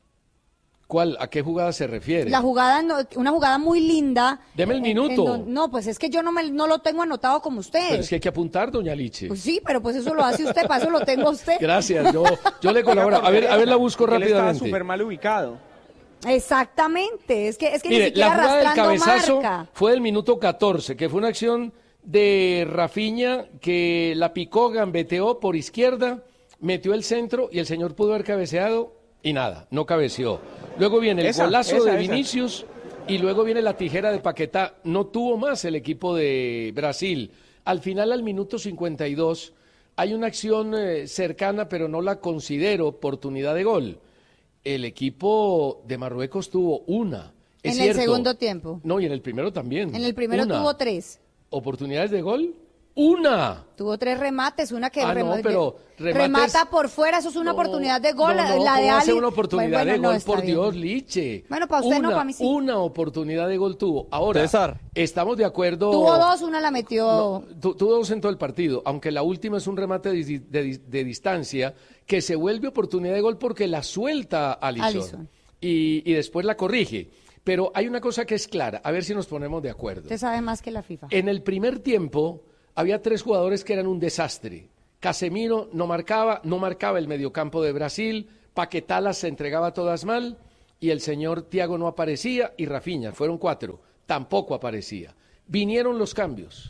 ¿Cuál? ¿A qué jugada se refiere? La jugada, una jugada muy linda. Deme el en, minuto. En, no, pues es que yo no me, no lo tengo anotado como usted. Pero es que hay que apuntar, doña Liche. Pues sí, pero pues eso lo hace usted, para eso lo tengo usted. Gracias, yo, yo le colaboro. A ver, a ver la busco rápidamente. Él estaba súper mal ubicado. Exactamente, es que, es que Mire, ni siquiera la jugada del arrastrando cabezazo marca. fue del minuto catorce, que fue una acción de Rafinha que la picó, gambeteó por izquierda, metió el centro y el señor pudo haber cabeceado y nada, no cabeció. Luego viene el esa, golazo esa, de esa. Vinicius y luego viene la tijera de Paquetá. No tuvo más el equipo de Brasil. Al final, al minuto cincuenta y dos, hay una acción eh, cercana, pero no la considero oportunidad de gol. El equipo de Marruecos tuvo una. Es en cierto. el segundo tiempo. No, y en el primero también. En el primero una. tuvo tres. ¿Oportunidades de gol? ¡Una! Tuvo tres remates, una que Ah, rema- no, pero remates... remata por fuera, eso es una No, oportunidad de gol. No, no, la de ¿cómo va a Ali. ser una oportunidad Bueno, de no, gol? está Por bien. Dios, Liche. Bueno, para usted una, no, para mí sí. Una oportunidad de gol tuvo. Ahora, César. estamos de acuerdo... Tuvo dos, una la metió. No, tu, tuvo dos en todo el partido, aunque la última es un remate de, de, de, de distancia que se vuelve oportunidad de gol porque la suelta Alisson. Alisson. Y, y después la corrige. Pero hay una cosa que es clara, a ver si nos ponemos de acuerdo. Usted sabe más que la FIFA. En el primer tiempo había tres jugadores que eran un desastre. Casemiro no marcaba, no marcaba el mediocampo de Brasil, Paquetá las se entregaba todas mal y el señor Thiago no aparecía y Rafinha, fueron cuatro, tampoco aparecía. Vinieron los cambios.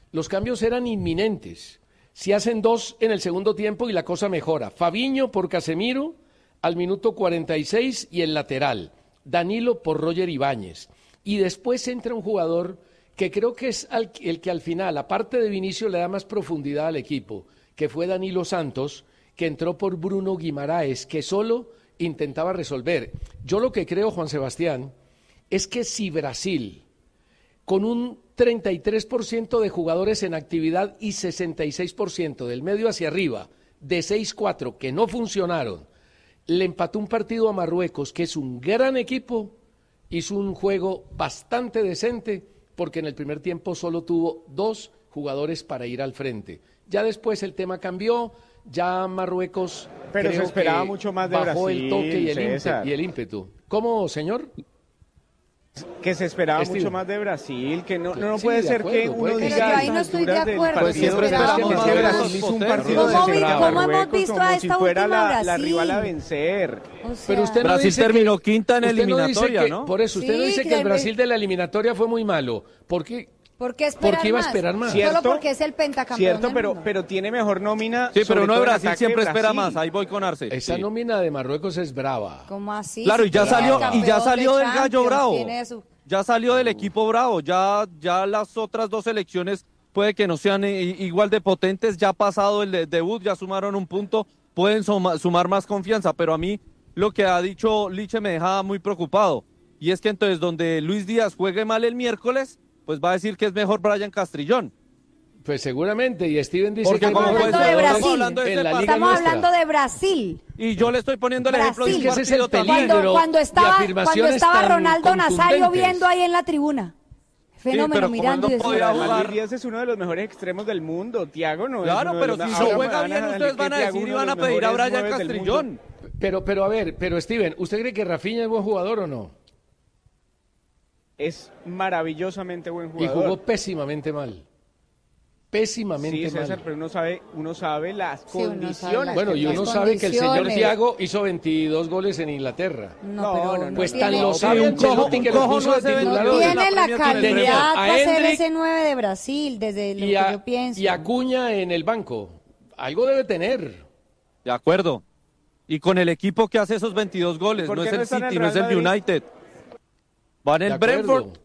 Los cambios eran inminentes. Si hacen dos en el segundo tiempo y la cosa mejora. Fabinho por Casemiro al minuto cuarenta y seis y el lateral. Danilo por Roger Ibáñez. Y después entra un jugador que creo que es el que al final, aparte de Vinicius, le da más profundidad al equipo, que fue Danilo Santos, que entró por Bruno Guimaraes, que solo intentaba resolver. Yo lo que creo, Juan Sebastián, es que si Brasil, con un treinta y tres por ciento de jugadores en actividad y sesenta y seis por ciento del medio hacia arriba, de seis cuatro que no funcionaron, le empató un partido a Marruecos, que es un gran equipo, hizo un juego bastante decente, porque en el primer tiempo solo tuvo dos jugadores para ir al frente. Ya después el tema cambió, ya Marruecos Pero creo se esperaba que mucho más de bajó Brasil, el toque y el, César. ímpetu, y el ímpetu. ¿Cómo, señor? Que se esperaba Steven. mucho más de Brasil, que no, no, no Sí, puede de ser acuerdo, que puede uno que diga sí. a Pero ahí no estas estoy de alturas del acuerdo. partido Siempre esperábamos que más de Brasil Brasil. hizo un ¿Cómo partido vi- desesperado. cómo hemos Marruecos visto como a si esta fuera última la, la Brasil? rival a vencer. O sea, Pero usted no Brasil dice terminó que- quinta en usted no eliminatoria, dice que- ¿no? Por eso, usted no Sí, dice que que el el- Brasil de la eliminatoria fue muy malo. ¿Por qué? ¿Por qué esperar ¿Por qué iba a más? esperar más? Solo ¿Cierto? porque es el pentacampeón Cierto, del pero, mundo. pero tiene mejor nómina. Sí, sobre pero uno de todo en Brasil ataque, siempre espera Brasil. más. Ahí voy con Arce. Esa Sí. nómina de Marruecos es brava. ¿Cómo así? Claro, y ya Si tiene salió, el y ya campeón salió de del gallo Champions, bravo. tiene su- Ya salió del equipo bravo. Ya, ya las otras dos selecciones puede que no sean i- igual de potentes. Ya ha pasado el de- debut, ya sumaron un punto. Pueden suma- sumar más confianza. Pero a mí lo que ha dicho Liche me deja muy preocupado. Y es que entonces donde Luis Díaz juegue mal el miércoles, pues va a decir que es mejor Brian Castrillón. Pues seguramente, y Steven dice Porque que como Estamos pues, hablando de estamos Brasil. hablando de en ese la partido. liga Estamos nuestra. hablando de Brasil. Y yo le estoy poniendo el ejemplo de Brasil. un Es que ese es partido el también. peligro. Cuando, cuando y estaba, cuando afirmaciones estaba tan Ronaldo Nazario contundentes. viendo ahí en la tribuna. Fenómeno, pero como mirando él y no decía, podía Además, jugar. Luis Díaz es uno de los mejores extremos del mundo. Thiago no es Claro, uno de pero los- si ahora no me juega van bien, salir ustedes que van a Thiago decir y uno de van a los pedir a mejores Brian nueves del Castrillón. mundo. Pero, pero a ver, pero Steven, ¿usted cree que Rafinha es buen jugador o no? Es maravillosamente buen Y jugador. jugó pésimamente mal. Pésimamente Sí, César, mal. pero uno sabe, uno sabe las Sí, uno sabe condiciones. las Bueno, y uno Las sabe que el señor condiciones. Thiago hizo veintidós goles en Inglaterra. No, No, pero no, no, Pues no tan tiene- lo sabe un Ancelotti cojo- que un lo cojo puso no de hace titular. veintidós hoy. de tiene la Premier con el calidad a para ser Hendrik ese nueve de Brasil, desde lo Y que a, yo pienso. y Acuña en el banco. Algo debe tener. De acuerdo. Y con el equipo que hace esos veintidós goles, ¿Por no qué es no el está en el City, no es el Real Madrid? United. Van De el acuerdo. Brentford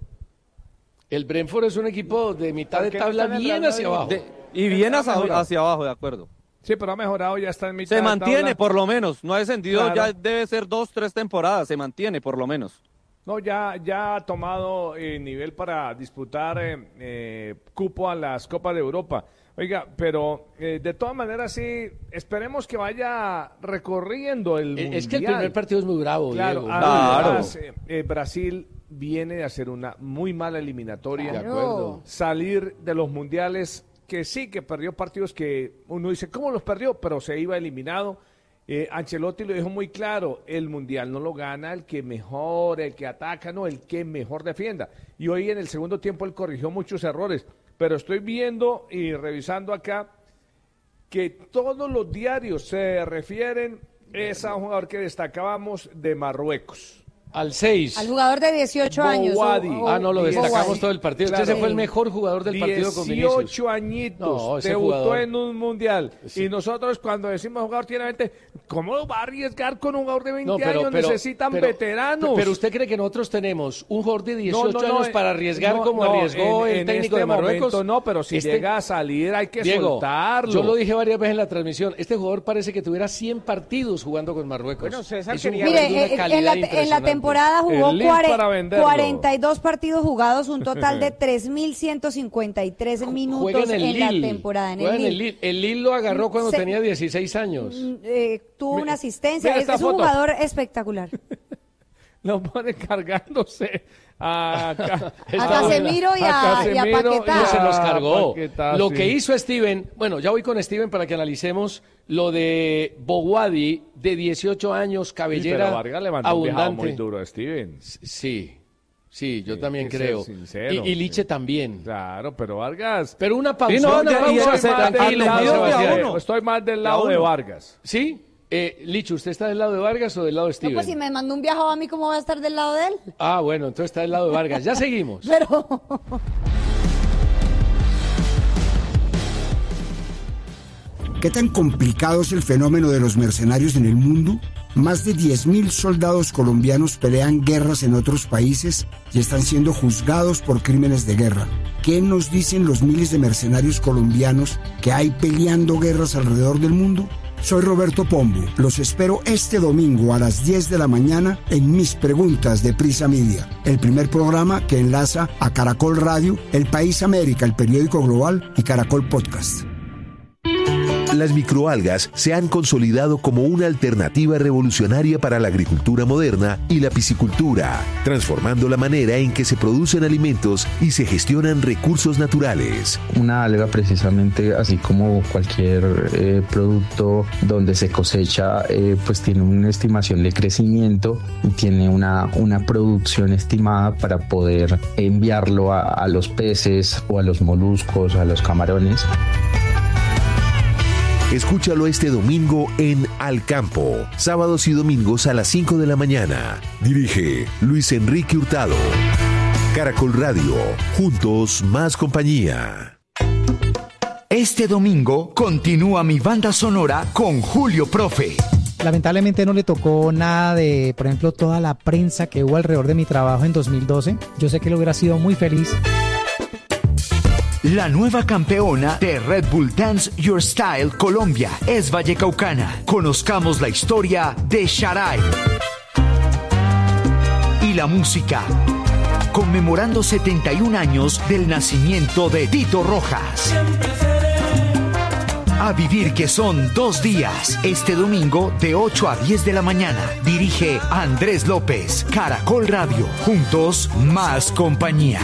El Brentford es un equipo de mitad ¿Por de qué no tabla está en el bien Real hacia Madrid? abajo. de- y bien Ha hacia, mejorado. hacia abajo, de acuerdo. Sí, pero ha mejorado, ya está en mitad Se de mantiene tabla. por lo menos, no ha descendido, Claro. ya debe ser dos, tres temporadas, se mantiene por lo menos. No, ya, ya ha tomado eh, nivel para disputar eh, eh, cupo a las Copas de Europa. Oiga, pero eh, de todas maneras sí, esperemos que vaya recorriendo el Eh, mundial. Es que el primer partido es muy bravo, Claro, Diego. además, eh, eh, Brasil viene de hacer una muy mala eliminatoria. De acuerdo. Salir de los mundiales, que sí, que perdió partidos que uno dice, ¿cómo los perdió? Pero se iba eliminado. Eh, Ancelotti lo dijo muy claro, el mundial no lo gana el que mejor, el que ataca, no, el que mejor defienda. Y hoy en el segundo tiempo él corrigió muchos errores, pero estoy viendo y revisando acá que todos los diarios se refieren es a un jugador que destacábamos de Marruecos. Al seis. Al jugador de dieciocho años. Bouhaddi. o- o- Ah, no, lo Bouhaddi. destacamos todo el partido. Claro. Ese fue el mejor jugador del partido con Vinicius. dieciocho añitos, No, ese debutó jugador. en un mundial. Sí. Y nosotros cuando decimos jugador tiene veinte, ¿cómo va a arriesgar con un jugador de veinte No, pero, años? pero- Necesitan pero- veteranos. Pero usted cree que nosotros tenemos un jugador de dieciocho No, no, no, años eh, para arriesgar no, como no, arriesgó en- el en técnico este de Marruecos? momento no, pero si Este- llega a salir hay que Diego, soltarlo. yo lo dije varias veces en la transmisión. Este jugador parece que tuviera cien partidos jugando con Marruecos. Bueno, César es un quería- jugador Mire, de una eh, en, calidad la, en la impresionante. temporada jugó El link cuare- para venderlo. cuarenta y dos partidos jugados, un total de tres mil ciento cincuenta y tres Juega minutos en en, el la Lille. temporada. En Juega el en el Lille. Lille. El Lille lo agarró cuando Se- tenía dieciséis años. Mm, eh, tuvo Mi- una asistencia, mira es, esta es un foto. jugador espectacular. Lo pone cargándose a, Ca- A Casemiro y a- y a Casemiro Paquetá. Y se los a cargó. Paquetá, Lo sí. que hizo Steven, bueno, ya voy con Steven para que analicemos lo de Bouhaddi, de dieciocho años, Sí, cabellera pero Vargas levantó un viajado abundante. muy duro, Steven. Sí, sí, yo Sí, también hay que creo. ser sincero, y, y Liche sí. también. Claro, pero Vargas. Pero una pausa. Sí, no, una ya- y pausa. era se- más del tranquilo, lado Juan de- Sebastián. uno. estoy más del De lado a de uno. Vargas. ¿Sí? Eh, Licho, ¿usted está del lado de Vargas o del lado de No, Steven? pues si me mandó un viajado a mí, ¿cómo voy a estar del lado de él? Ah, bueno, entonces está del lado de Vargas. Ya seguimos. Pero... ¿Qué tan complicado es el fenómeno de los mercenarios en el mundo? Más de diez mil soldados colombianos pelean guerras en otros países y están siendo juzgados por crímenes de guerra. ¿Qué nos dicen los miles de mercenarios colombianos que hay peleando guerras alrededor del mundo? Soy Roberto Pombo. Los espero este domingo a las diez de la mañana en Mis Preguntas de Prisa Media, el primer programa que enlaza a Caracol Radio, El País América, el periódico global y Caracol Podcast. Las microalgas se han consolidado como una alternativa revolucionaria para la agricultura moderna y la piscicultura, transformando la manera en que se producen alimentos y se gestionan recursos naturales. Una alga, precisamente, así como cualquier eh, producto donde se cosecha, eh, pues tiene una estimación de crecimiento y tiene una, una producción estimada para poder enviarlo a, a los peces o a los moluscos, a los camarones. Escúchalo este domingo en Al Campo, sábados y domingos a las cinco de la mañana. Dirige Luis Enrique Hurtado. Caracol Radio, juntos más compañía. Este domingo continúa mi banda sonora con Julio Profe. Lamentablemente no le tocó nada de, por ejemplo, toda la prensa que hubo alrededor de mi trabajo en dos mil doce. Yo sé que él hubiera sido muy feliz. La nueva campeona de Red Bull Dance Your Style Colombia es vallecaucana. Conozcamos la historia de Sharai. Y la música, conmemorando setenta y un años del nacimiento de Tito Rojas. A vivir, que son dos días, este domingo de ocho a diez de la mañana. Dirige Andrés López. Caracol Radio, juntos más compañía.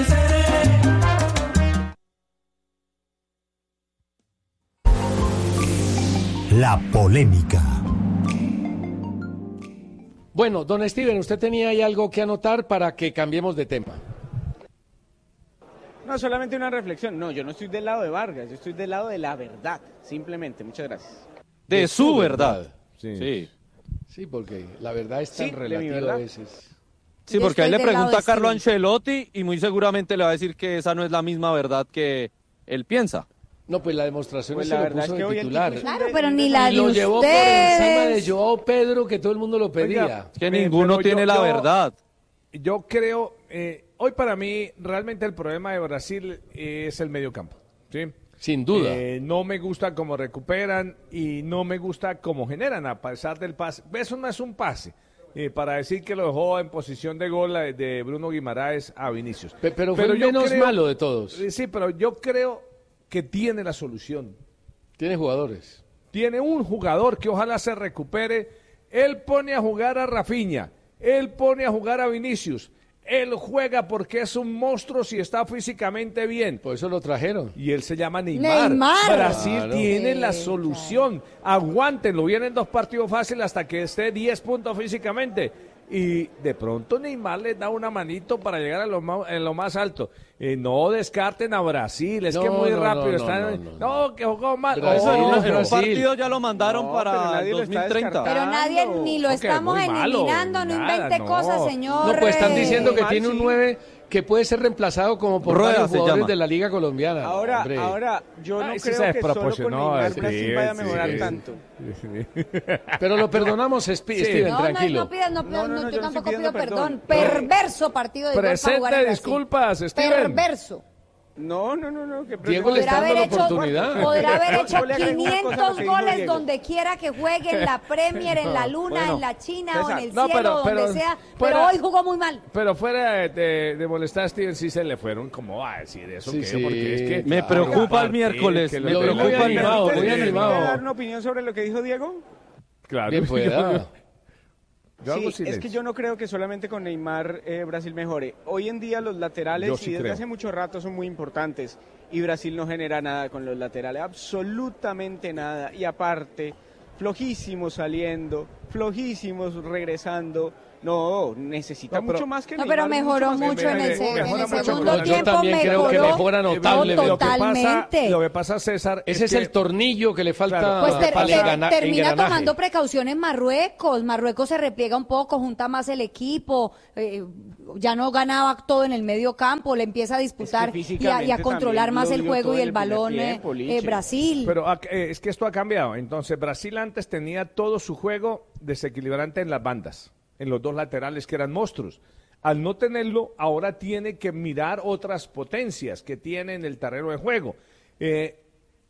La polémica. Bueno, don Steven, ¿usted tenía ahí algo que anotar para que cambiemos de tema? No, solamente una reflexión. No, yo no estoy del lado de Vargas, yo estoy del lado de la verdad, simplemente. Muchas gracias. De, de su verdad. verdad. Sí. sí. Sí, porque la verdad es tan sí, relativa a veces. Sí, yo porque ahí le pregunta a Carlo Ancelotti y muy seguramente le va a decir que esa no es la misma verdad que él piensa. No, pues la demostración pues es la que verdad lo puso es que de titular. El claro, pero ni la y de lo ustedes. llevó por encima de Joao Pedro, que todo el mundo lo pedía. Oiga, que ninguno yo, tiene la yo, verdad. Yo creo, eh, hoy para mí, realmente el problema de Brasil es el mediocampo. ¿Sí? Sin duda. Eh, no me gusta cómo recuperan y no me gusta cómo generan, a pesar del pase. Eso no es un pase. Eh, para decir que lo dejó en posición de gol de Bruno Guimaraes a Vinicius. Pero, pero fue pero el menos creo, malo de todos. Sí, pero yo creo que tiene la solución. Tiene jugadores. Tiene un jugador que ojalá se recupere. Él pone a jugar a Rafinha, él pone a jugar a Vinicius, él juega porque es un monstruo si está físicamente bien. Por eso lo trajeron. Y él se llama Neymar. Neymar. Brasil claro. tiene sí, la solución. Claro. Aguántenlo, vienen dos partidos fáciles hasta que esté diez puntos físicamente. Y de pronto Neymar les da una manito para llegar a lo más, en lo más alto. Eh, no descarten a Brasil, es no, que muy no, rápido no, están. No, no, no. no, que jugó mal. Pero eso oh, en un partido ya lo mandaron no, para dos mil treinta. Pero nadie ni lo okay, estamos eliminando, no invente no. cosas, señor. No, pues están diciendo que tiene un nueve que puede ser reemplazado como por Rueda varios jugadores de la Liga Colombiana. Ahora, hombre. ahora yo no Ay, creo que solo con Neymar sí, Brasil vaya a mejorar sí, tanto. Sí. Pero lo perdonamos, Sp sí. Steven, no, tranquilo. No, no, pidas, no, no, no, no, yo, yo tampoco pido perdón. perdón. Perverso partido de gol para jugar en Brasil. Disculpas, Steven. Perverso. No, no, no, no. Que Diego le está dando la oportunidad. Podrá haber hecho quinientos goles donde quiera que juegue, en la Premier, en la Luna, bueno, en la China César, o en el no, cielo, pero, donde pero, sea. Pero fuera, hoy jugó muy mal. Pero fuera de, de, de molestar a Steven, sí se le fueron. ¿Cómo va a decir eso? Sí, ¿qué? Sí. Porque es que me preocupa el miércoles. Me preocupa el miércoles. Muy animado. ¿Puedo dar una opinión sobre lo que dijo Diego? Claro. Bien pueda. Sí, es que yo no creo que solamente con Neymar eh, Brasil mejore. Hoy en día los laterales, sí y desde creo. hace mucho rato, son muy importantes. Y Brasil no genera nada con los laterales, absolutamente nada. Y aparte, flojísimos saliendo, flojísimos regresando. No, necesita No, pero- mucho más que No, Neymar. pero mejoró más que mucho en el, Messi. se- en el mejora mucho. segundo Yo tiempo. también creo que mejoró. mejora notablemente. No, Lo que pasa, totalmente. lo que pasa, César, Ese es que- el tornillo que le falta Claro. Pues ter- para el ter- engana- termina engranaje. tomando precauciones Marruecos. Marruecos se repliega un poco, junta más el equipo, eh, ya no ganaba todo en el medio campo, le empieza a disputar y, a, y a físicamente controlar también más lo el dio juego todo y en el el primer balón eh, tiempo, eh, Liche. Brasil. Pero ah, eh, es que esto ha cambiado. Entonces, Brasil antes tenía todo su juego desequilibrante en las bandas, en los dos laterales que eran monstruos. Al no tenerlo, ahora tiene que mirar otras potencias que tiene en el terreno de juego. Eh,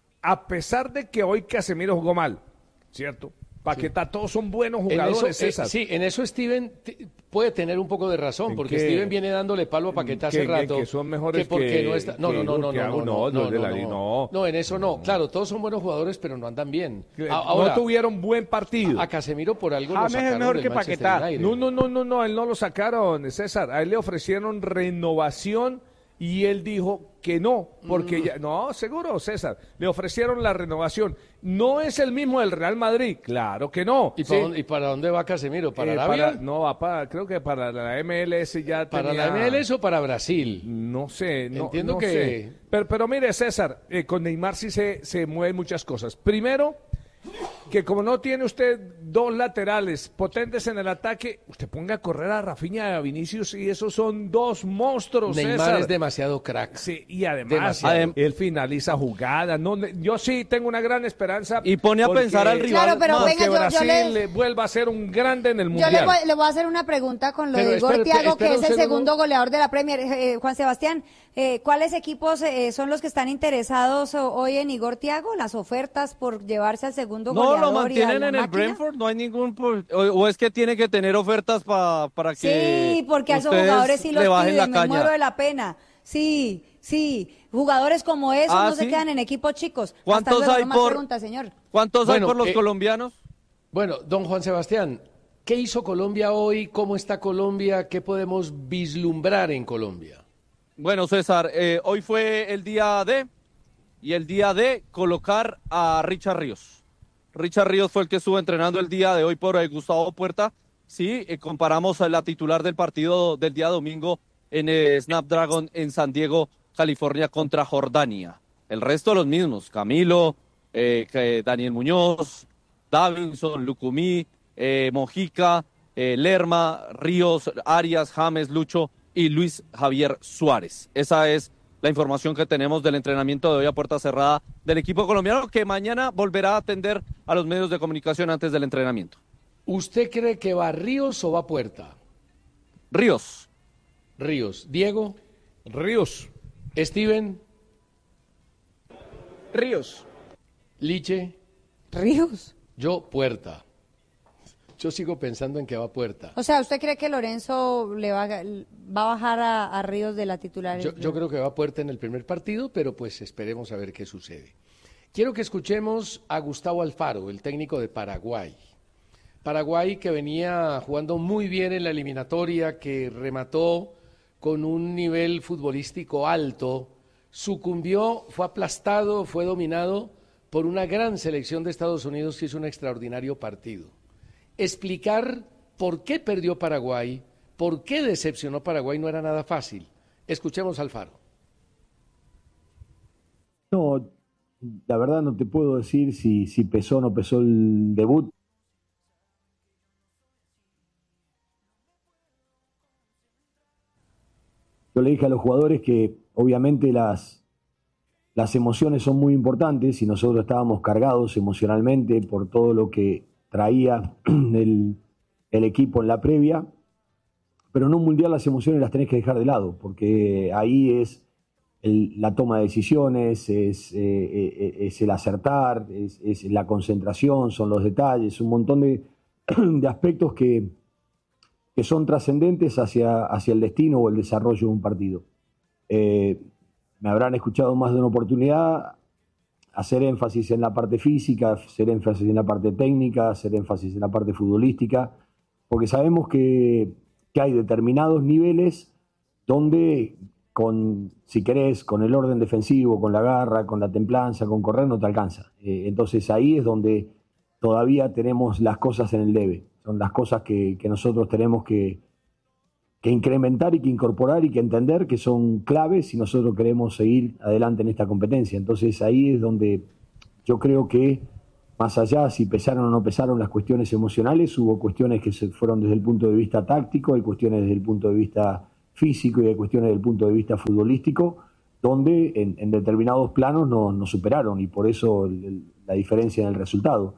a pesar de que hoy Casemiro jugó mal, ¿cierto? Paquetá, todos son buenos En jugadores, eso, eh, César. sí, en eso Steven t- puede tener un poco de razón, ¿En porque qué? Steven viene dándole palo a Paquetá hace ¿Que- que- rato. que son mejores porque que- no está. No, que no, no, no, que no, hago? no, No, no, los de la no, li- no. no. No, en eso no. Claro, todos son buenos jugadores, pero no andan bien. Que A- Ahora, no tuvieron buen partido. a Casemiro por algo lo James es sacaron mejor del que Manchester Paquetá. United. No, no, no, no, no, él no lo sacaron, César. A él le ofrecieron renovación y él dijo que no, porque Mm. ya, no, seguro, César, le ofrecieron la renovación. No es el mismo del Real Madrid, claro que no. ¿Y, Sí. para dónde, y para dónde va Casemiro? ¿Para Eh, Arabia? para- no, va para, creo que para la M L S ya ¿Para tenía- la M L S o para Brasil? No sé, no, Entiendo no que- sé. Pero, pero mire, César, eh, con Neymar sí se, se mueven muchas cosas. Primero, que como no tiene usted dos laterales potentes en el ataque, usted ponga a correr a Rafinha y a Vinicius y esos son dos monstruos, Neymar César. es demasiado crack. Sí, y además Demasiado. adem- él finaliza jugadas. No, ne- yo sí tengo una gran esperanza. Y pone a porque- pensar al rival. Claro, pero porque venga, yo- yo Brasil le- le vuelva a ser un grande en el Yo Mundial. le voy, le voy a hacer una pregunta con lo Pero de Igor espera, Thiago, espera que un es el segundo. segundo goleador de la Premier. Eh, eh, Juan Sebastián, eh, ¿cuáles equipos eh, son los que están interesados o- hoy en Igor Thiago? Las ofertas por llevarse al segundo No, goleador. lo y a mantienen la en el máquina. Brentford, no hay ningún... pro- O, o es que tiene que tener ofertas pa- para que Sí, porque a esos ustedes jugadores sí los le bajen piden, la me muero caña. de la pena. Sí, sí, jugadores como esos Ah, no se ¿sí? quedan en equipos chicos. Hasta ¿Cuántos luego, hay no más por- preguntas, señor. ¿Cuántos Bueno, hay por los eh, colombianos? Bueno, don Juan Sebastián, ¿qué hizo Colombia hoy? ¿Cómo está Colombia? ¿Qué podemos vislumbrar en Colombia? Bueno, César, eh, hoy fue el día de, y el día de colocar a Richard Ríos. Richard Ríos fue el que estuvo entrenando el día de hoy por eh, Gustavo Puerta. Sí, eh, comparamos a la titular del partido del día domingo en eh, Snapdragon en San Diego, California, contra Jordania. El resto los mismos, Camilo, eh, que- Daniel Muñoz, Davinson, Lucumí, eh, Mojica, eh, Lerma, Ríos, Arias, James, Lucho y Luis Javier Suárez. Esa es la información que tenemos del entrenamiento de hoy a puerta cerrada del equipo colombiano, que mañana volverá a atender a los medios de comunicación antes del entrenamiento. ¿Usted cree que va Ríos o va Puerta? Ríos. Ríos. Diego. Ríos. Steven. Ríos. Liche. Ríos. Yo, Puerta. Yo sigo pensando en que va Puerta. O sea, ¿usted cree que Lorenzo le va, a- va a bajar a, a Ríos de la titularidad? Yo, yo creo que va Puerta en el primer partido, pero pues esperemos a ver qué sucede. Quiero que escuchemos a Gustavo Alfaro, el técnico de Paraguay. Paraguay que venía jugando muy bien en la eliminatoria, que remató con un nivel futbolístico alto, sucumbió, fue aplastado, fue dominado por una gran selección de Estados Unidos que hizo un extraordinario partido. Explicar por qué perdió Paraguay, por qué decepcionó Paraguay no era nada fácil. Escuchemos a Alfaro. No, la verdad no te puedo decir si, si pesó o no pesó el debut. Yo le dije a los jugadores que obviamente las, las emociones son muy importantes y nosotros estábamos cargados emocionalmente por todo lo que traía el, el equipo en la previa, pero en un mundial las emociones las tenés que dejar de lado, porque ahí es el, la toma de decisiones, es, eh, eh, es el acertar, es, es la concentración, son los detalles, un montón de, de aspectos que, que son trascendentes hacia, hacia el destino o el desarrollo de un partido. Eh, me habrán escuchado más de una oportunidad hacer énfasis en la parte física, hacer énfasis en la parte técnica, hacer énfasis en la parte futbolística, porque sabemos que, que hay determinados niveles donde, con, si querés, con el orden defensivo, con la garra, con la templanza, con correr, no te alcanza. Eh, entonces ahí es donde todavía tenemos las cosas en el debe. son las cosas que, que nosotros tenemos que, que incrementar y que incorporar y que entender que son claves si nosotros queremos seguir adelante en esta competencia. Entonces ahí es donde yo creo que, más allá si pesaron o no pesaron las cuestiones emocionales, hubo cuestiones que se fueron desde el punto de vista táctico, hay cuestiones desde el punto de vista físico y hay cuestiones desde el punto de vista futbolístico, donde en, en determinados planos nos no superaron y por eso el, el, la diferencia en el resultado.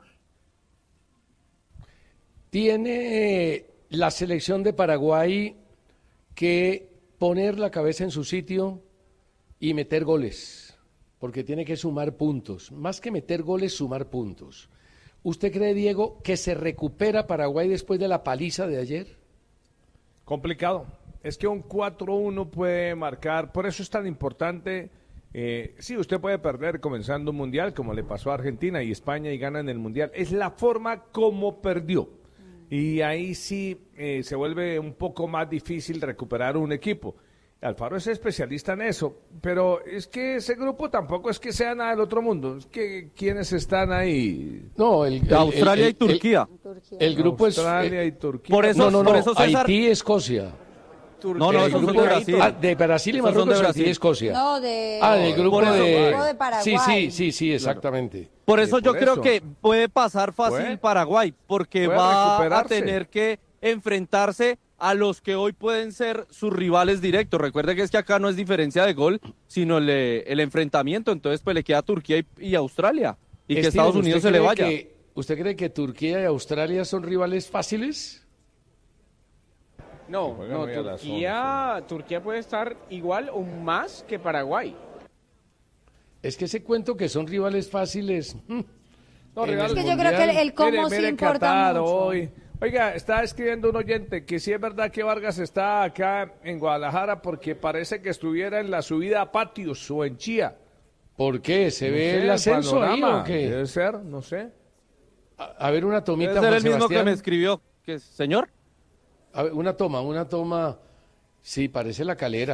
Tiene la selección de Paraguay que poner la cabeza en su sitio y meter goles, porque tiene que sumar puntos. Más que meter goles, sumar puntos. ¿Usted cree, Diego, que se recupera Paraguay después de la paliza de ayer? Complicado. Es que un cuatro uno puede marcar, por eso es tan importante. Eh, sí, usted puede perder comenzando un mundial, como le pasó a Argentina y España y ganan el mundial. Es la forma como perdió. Y ahí sí eh, se vuelve un poco más difícil recuperar un equipo. Alfaro es especialista en eso, pero es que ese grupo tampoco es que sea nada del otro mundo. Es que ¿quiénes están ahí? No, el, el Australia el, y Turquía. El, el grupo Australia es Australia y Turquía. Por eso, no, no, no, por eso César... Haití, Escocia. Turquía. No, no, esos son de Brasil. Ah, de Brasil y Marruecos, de Haití y Escocia. No, de... Ah, del grupo, por eso, de... grupo de Paraguay. Sí, sí, sí, sí, exactamente. Por eso Sí, yo por creo eso. que puede pasar fácil ¿Puede? Paraguay, porque Puede va a recuperarse. tener que enfrentarse a los que hoy pueden ser sus rivales directos. Recuerde que es que acá no es diferencia de gol, sino el, el enfrentamiento. Entonces, pues le queda a Turquía y, y Australia. Y que Steven, Estados Unidos ¿usted se le cree vaya. que- ¿Usted cree que Turquía y Australia son rivales fáciles? No, Juegan no, hoy a las Turquía, Turquía puede estar igual o más que Paraguay. Es que ese cuento que son rivales fáciles. mm, No, en rivales el Es que yo creo que el, el cómo Mire, sí mire importa Qatar mucho. hoy. Oiga, está escribiendo un oyente que sí es verdad que Vargas está acá en Guadalajara porque parece que estuviera en la subida a Patios o en Chía. ¿Por qué? ¿Se No ve sé, el ascenso ahí panorama. o qué? Debe ser, no sé. A, a ver, una tomita, Debe ser Juan el mismo que Sebastián. me escribió. ¿Qué, señor? A ver, una toma, una toma. Sí, parece la calera.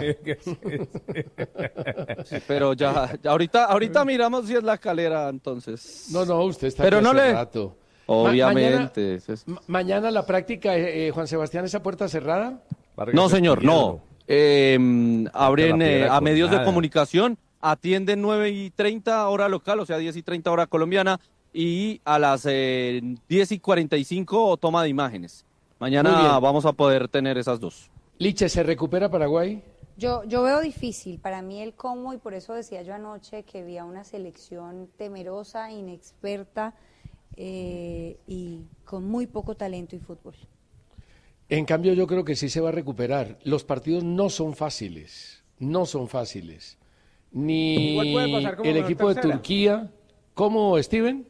Sí, pero ya, ya ahorita, ahorita miramos si es la calera, entonces. No, no, usted está Pero aquí no hace le- rato. Obviamente. Ma- mañana, ma- mañana la práctica, eh, eh, Juan Sebastián, ¿esa puerta cerrada? Vargas No, es señor, Piedro. no. Eh, abren la eh, piedra a medios de colgada. comunicación, atienden nueve y treinta hora local, o sea, diez y treinta hora colombiana, y a las eh, diez y cuarenta y cinco toma de imágenes. Muy Mañana bien. vamos a poder tener esas dos. Liche, ¿se recupera Paraguay? Yo, yo veo difícil para mí el cómo y por eso decía yo anoche que había una selección temerosa, inexperta eh, y con muy poco talento y fútbol. En cambio, yo creo que sí se va a recuperar. Los partidos no son fáciles, no son fáciles. Ni Igual puede pasar como el mejor equipo de tercera. Turquía. ¿Cómo, Steven?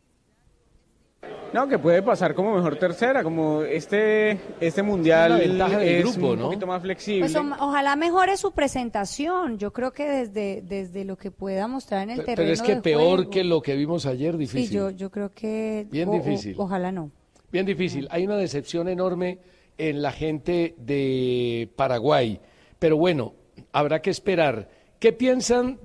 No, que puede pasar como mejor tercera, como este este mundial Es la ventaja del es grupo, un ¿no? poquito más flexible. Pues o- ojalá mejore su presentación. Yo creo que desde, desde lo que pueda mostrar en el Pe- terreno Pero es que de peor juego. que lo que vimos ayer, difícil. Sí, yo, yo creo que... Bien o- o- difícil. ojalá no. Bien difícil. Hay una decepción enorme en la gente de Paraguay. Pero bueno, habrá que esperar. ¿Qué piensan